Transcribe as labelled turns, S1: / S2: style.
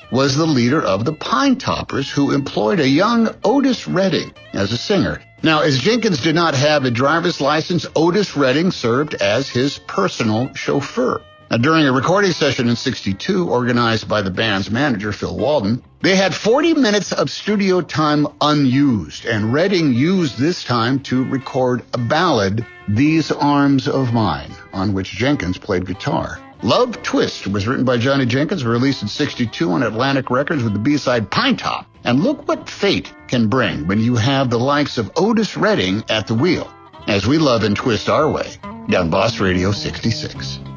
S1: was the leader of the Pine Toppers, who employed a young Otis Redding as a singer. Now, as Jenkins did not have a driver's license, Otis Redding served as his personal chauffeur. Now, during a recording session in '62, organized by the band's manager, Phil Walden, they had 40 minutes of studio time unused, and Redding used this time to record a ballad, These Arms of Mine, on which Jenkins played guitar. Love Twist was written by Johnny Jenkins, released in '62 on Atlantic Records with the B-side Pine Top. And look what fate can bring when you have the likes of Otis Redding at the wheel, as we love and twist our way, down Boss Radio 66.